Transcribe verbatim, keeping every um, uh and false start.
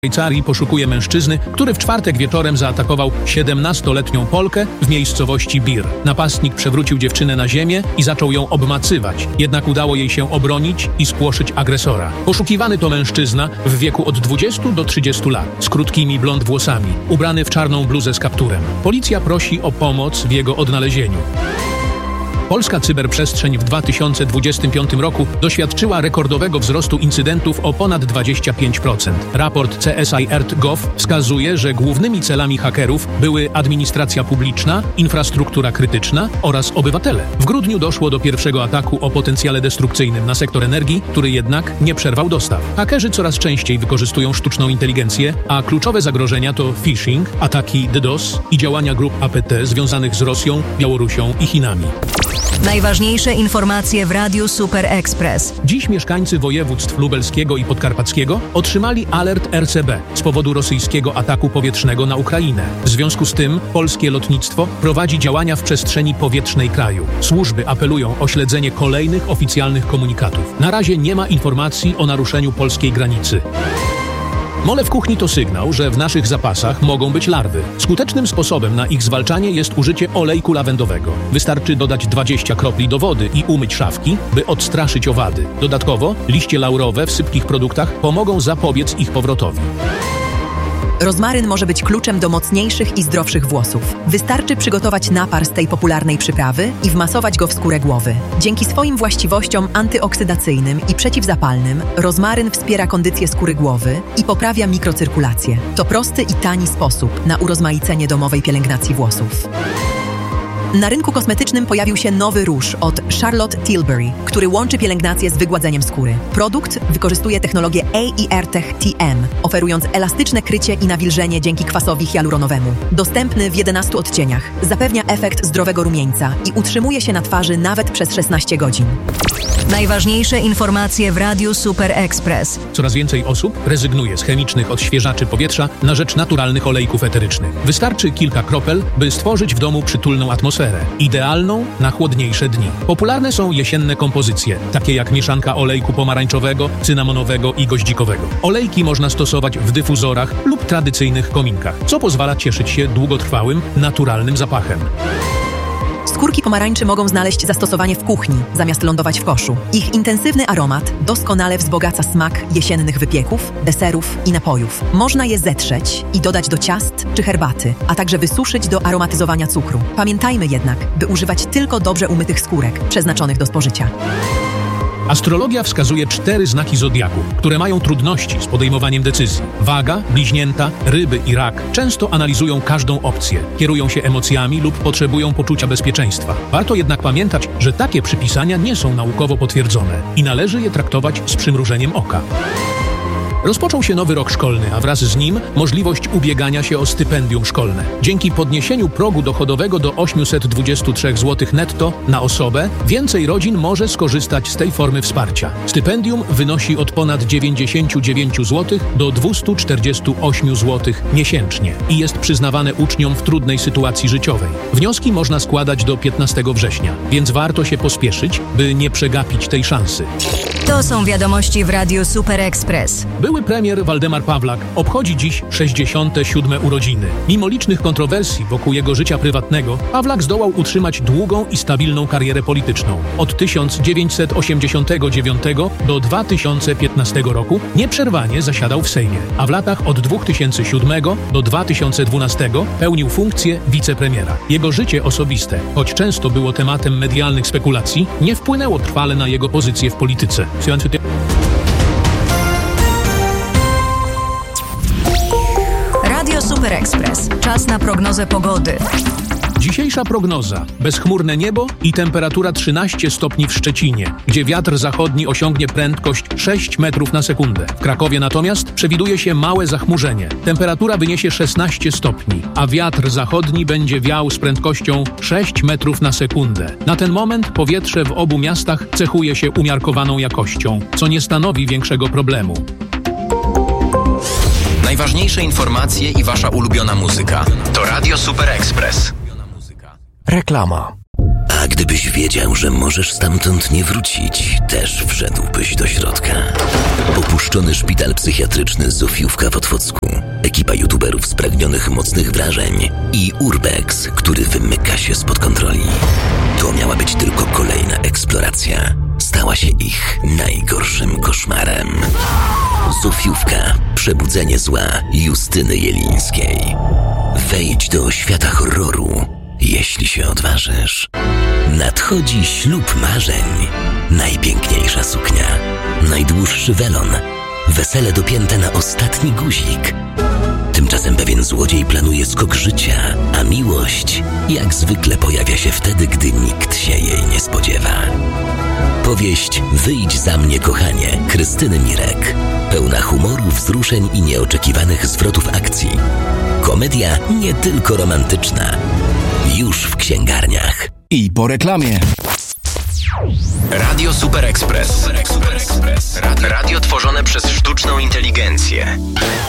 Szwajcarii poszukuje mężczyzny, który w czwartek wieczorem zaatakował siedemnastoletnią Polkę w miejscowości Bir. Napastnik przewrócił dziewczynę na ziemię i zaczął ją obmacywać, jednak udało jej się obronić i spłoszyć agresora. Poszukiwany to mężczyzna w wieku od dwudziestu do trzydziestu lat, z krótkimi blond włosami, ubrany w czarną bluzę z kapturem. Policja prosi o pomoc w jego odnalezieniu. Polska cyberprzestrzeń w dwa tysiące dwudziestym piątym roku doświadczyła rekordowego wzrostu incydentów o ponad dwadzieścia pięć procent. Raport C S I R T kropka gov wskazuje, że głównymi celami hakerów były administracja publiczna, infrastruktura krytyczna oraz obywatele. W grudniu doszło do pierwszego ataku o potencjale destrukcyjnym na sektor energii, który jednak nie przerwał dostaw. Hakerzy coraz częściej wykorzystują sztuczną inteligencję, a kluczowe zagrożenia to phishing, ataki DDoS i działania grup A P T związanych z Rosją, Białorusią i Chinami. Najważniejsze informacje w Radiu Super Express. Dziś mieszkańcy województw lubelskiego i podkarpackiego otrzymali alert R C B z powodu rosyjskiego ataku powietrznego na Ukrainę. W związku z tym polskie lotnictwo prowadzi działania w przestrzeni powietrznej kraju. Służby apelują o śledzenie kolejnych oficjalnych komunikatów. Na razie nie ma informacji o naruszeniu polskiej granicy. Mole w kuchni to sygnał, że w naszych zapasach mogą być larwy. Skutecznym sposobem na ich zwalczanie jest użycie olejku lawendowego. Wystarczy dodać dwadzieścia kropli do wody i umyć szafki, by odstraszyć owady. Dodatkowo liście laurowe w sypkich produktach pomogą zapobiec ich powrotowi. Rozmaryn może być kluczem do mocniejszych i zdrowszych włosów. Wystarczy przygotować napar z tej popularnej przyprawy i wmasować go w skórę głowy. Dzięki swoim właściwościom antyoksydacyjnym i przeciwzapalnym, rozmaryn wspiera kondycję skóry głowy i poprawia mikrocyrkulację. To prosty i tani sposób na urozmaicenie domowej pielęgnacji włosów. Na rynku kosmetycznym pojawił się nowy róż od Charlotte Tilbury, który łączy pielęgnację z wygładzeniem skóry. Produkt wykorzystuje technologię A E R Tech T M, oferując elastyczne krycie i nawilżenie dzięki kwasowi hialuronowemu. Dostępny w jedenastu odcieniach, zapewnia efekt zdrowego rumieńca i utrzymuje się na twarzy nawet przez szesnaście godzin. Najważniejsze informacje w Radiu Super Express. Coraz więcej osób rezygnuje z chemicznych odświeżaczy powietrza na rzecz naturalnych olejków eterycznych. Wystarczy kilka kropel, by stworzyć w domu przytulną atmosferę, idealną na chłodniejsze dni. Popularne są jesienne kompozycje, takie jak mieszanka olejku pomarańczowego, cynamonowego i goździkowego. Olejki można stosować w dyfuzorach lub tradycyjnych kominkach, co pozwala cieszyć się długotrwałym, naturalnym zapachem. Skórki pomarańczy mogą znaleźć zastosowanie w kuchni, zamiast lądować w koszu. Ich intensywny aromat doskonale wzbogaca smak jesiennych wypieków, deserów i napojów. Można je zetrzeć i dodać do ciast czy herbaty, a także wysuszyć do aromatyzowania cukru. Pamiętajmy jednak, by używać tylko dobrze umytych skórek, przeznaczonych do spożycia. Astrologia wskazuje cztery znaki zodiaku, które mają trudności z podejmowaniem decyzji. Waga, bliźnięta, ryby i rak często analizują każdą opcję, kierują się emocjami lub potrzebują poczucia bezpieczeństwa. Warto jednak pamiętać, że takie przypisania nie są naukowo potwierdzone i należy je traktować z przymrużeniem oka. Rozpoczął się nowy rok szkolny, a wraz z nim możliwość ubiegania się o stypendium szkolne. Dzięki podniesieniu progu dochodowego do osiemset dwadzieścia trzy złotych netto na osobę, więcej rodzin może skorzystać z tej formy wsparcia. Stypendium wynosi od ponad dziewięćdziesiąt dziewięć złotych do dwieście czterdzieści osiem złotych miesięcznie i jest przyznawane uczniom w trudnej sytuacji życiowej. Wnioski można składać do piętnastego września, więc warto się pospieszyć, by nie przegapić tej szansy. To są wiadomości w Radiu Super Express. Były premier Waldemar Pawlak obchodzi dziś sześćdziesiąte siódme urodziny. Mimo licznych kontrowersji wokół jego życia prywatnego, Pawlak zdołał utrzymać długą i stabilną karierę polityczną. Od tysiąc dziewięćset osiemdziesiątego dziewiątego do dwa tysiące piętnastego roku nieprzerwanie zasiadał w Sejmie, a w latach od dwa tysiące siódmego do dwa tysiące dwunastego pełnił funkcję wicepremiera. Jego życie osobiste, choć często było tematem medialnych spekulacji, nie wpłynęło trwale na jego pozycję w polityce. Radio Super Express. Czas na prognozę pogody. Dzisiejsza prognoza. Bezchmurne niebo i temperatura trzynaście stopni w Szczecinie, gdzie wiatr zachodni osiągnie prędkość sześć metrów na sekundę. W Krakowie natomiast przewiduje się małe zachmurzenie. Temperatura wyniesie szesnaście stopni, a wiatr zachodni będzie wiał z prędkością sześć metrów na sekundę. Na ten moment powietrze w obu miastach cechuje się umiarkowaną jakością, co nie stanowi większego problemu. Najważniejsze informacje i wasza ulubiona muzyka to Radio Super Express. Reklama. gdybyś wiedział, że możesz stamtąd nie wrócić, też wszedłbyś do środka. Opuszczony szpital psychiatryczny Zofiówka w Otwocku, ekipa youtuberów spragnionych mocnych wrażeń i Urbex, który wymyka się spod kontroli. To miała być tylko kolejna eksploracja. Stała się ich najgorszym koszmarem. Zofiówka. Przebudzenie zła Justyny Jelińskiej. Wejdź do świata horroru, jeśli się odważysz. Nadchodzi ślub marzeń. Najpiękniejsza suknia. Najdłuższy welon. Wesele dopięte na ostatni guzik. Tymczasem pewien złodziej planuje skok życia, a miłość jak zwykle pojawia się wtedy, gdy nikt się jej nie spodziewa. Powieść Wyjdź za mnie, kochanie, Krystyny Mirek. Pełna humoru, wzruszeń i nieoczekiwanych zwrotów akcji. Komedia nie tylko romantyczna. Już w księgarniach. I po reklamie. Radio Super Express. Radio tworzone przez sztuczną inteligencję.